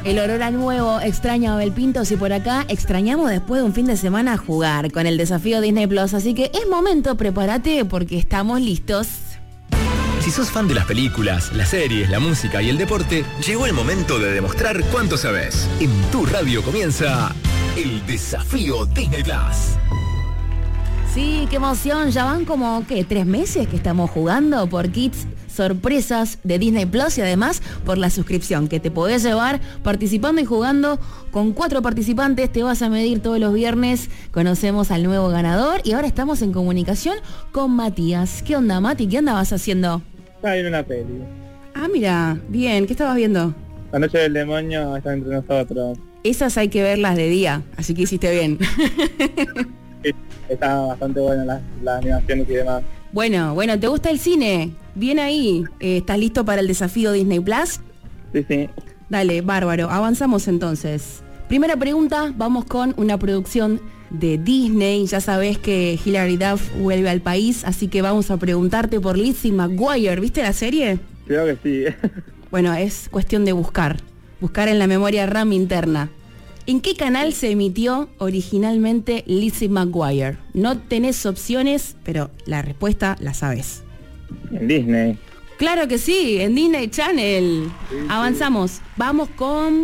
El olor a nuevo extraña a Abel Pintos y por acá extrañamos después de un fin de semana jugar con el desafío Disney Plus. Así que es momento, prepárate porque estamos listos. Si sos fan de las películas, las series, la música y el deporte, llegó el momento de demostrar cuánto sabes. En tu radio comienza el desafío Disney Plus. Sí, qué emoción. Ya van como, 3 meses que estamos jugando por kits sorpresas de Disney Plus y además por la suscripción que te podés llevar participando y jugando con 4 participantes. Te vas a medir todos los viernes, conocemos al nuevo ganador y ahora estamos en comunicación con Matías. ¿Qué onda, Mati? ¿Qué andabas haciendo? Estaba viendo una peli. Ah, mira, bien. ¿Qué estabas viendo? La noche del demonio está entre nosotros. Esas hay que verlas de día, así que hiciste bien. Está bastante buena las animaciones y demás. Bueno, ¿te gusta el cine? Bien ahí. ¿Estás listo para el desafío Disney Plus? Sí. Dale, bárbaro. Avanzamos entonces. Primera pregunta, vamos con una producción de Disney. Ya sabés que Hilary Duff vuelve al país, así que vamos a preguntarte por Lizzie McGuire. ¿Viste la serie? Creo que sí. Bueno, es cuestión de buscar en la memoria RAM interna. ¿En qué canal se emitió originalmente Lizzie McGuire? No tenés opciones, pero la respuesta la sabes. En Disney. Claro que sí, en Disney Channel. Sí. Avanzamos. Vamos con...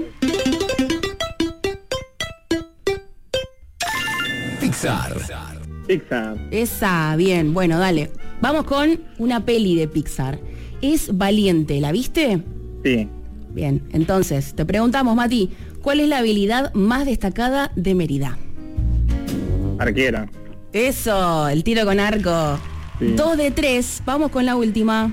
Pixar. Esa, bien. Bueno, dale. Vamos con una peli de Pixar. Es Valiente, ¿la viste? Sí. Bien, entonces, te preguntamos, Mati, ¿cuál es la habilidad más destacada de Mérida? Arquera. Eso, el tiro con arco. Sí. 2 de 3, vamos con la última.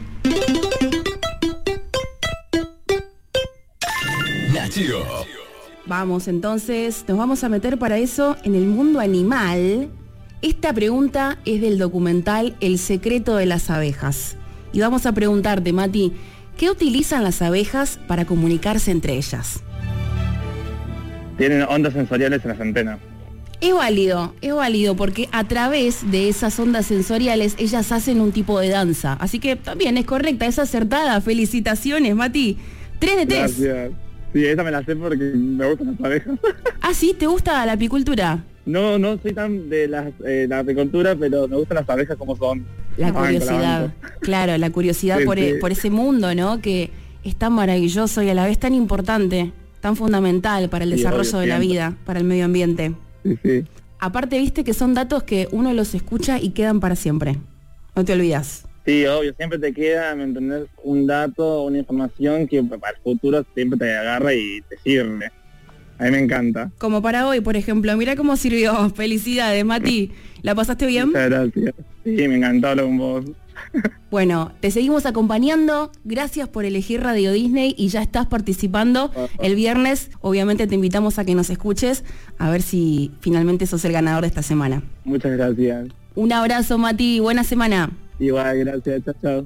Nacho. Vamos, entonces, nos vamos a meter para eso en el mundo animal. Esta pregunta es del documental El secreto de las abejas. Y vamos a preguntarte, Mati, ¿qué utilizan las abejas para comunicarse entre ellas? Tienen ondas sensoriales en las antenas. Es válido porque a través de esas ondas sensoriales ellas hacen un tipo de danza. Así que también es correcta, es acertada. Felicitaciones, Mati. 3 de 3. Gracias. Sí, esa me la sé porque me gustan las abejas. ¿Ah, sí? ¿Te gusta la apicultura? No soy tan de la apicultura, pero me gustan las abejas como son. La curiosidad, claro, la curiosidad sí, por ese mundo, ¿no? Que es tan maravilloso y a la vez tan importante, tan fundamental para el desarrollo de la vida, para el medio ambiente. Sí. Aparte, viste que son datos que uno los escucha y quedan para siempre. No te olvidas. Sí, obvio, siempre te queda, ¿me entendés? Un dato, una información que para el futuro siempre te agarra y te sirve. A mí me encanta. Como para hoy, por ejemplo, mira cómo sirvió. Felicidades, Mati. ¿La pasaste bien? Muchas gracias. Sí, me encantó hablar con vos. Bueno, te seguimos acompañando. Gracias por elegir Radio Disney y ya estás participando el viernes. Obviamente te invitamos a que nos escuches a ver si finalmente sos el ganador de esta semana. Muchas gracias. Un abrazo, Mati. Buena semana. Igual, gracias. Chao.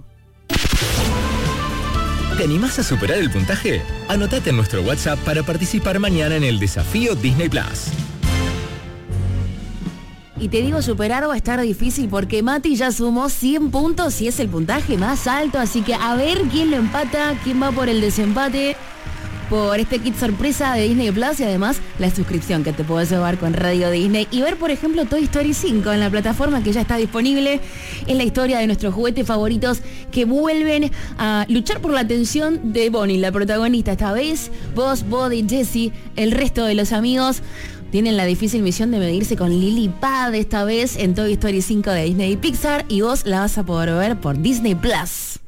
¿Te animás a superar el puntaje? Anotate en nuestro WhatsApp para participar mañana en el desafío Disney Plus. Y te digo, superar va a estar difícil porque Mati ya sumó 100 puntos y es el puntaje más alto, así que a ver quién lo empata, quién va por el desempate por este kit sorpresa de Disney Plus y además la suscripción que te podés llevar con Radio Disney y ver, por ejemplo, Toy Story 5 en la plataforma que ya está disponible. Es la historia de nuestros juguetes favoritos que vuelven a luchar por la atención de Bonnie, la protagonista. Esta vez, Buzz, Buddy, Jessie, el resto de los amigos tienen la difícil misión de medirse con Lily Pad esta vez en Toy Story 5 de Disney y Pixar y vos la vas a poder ver por Disney Plus.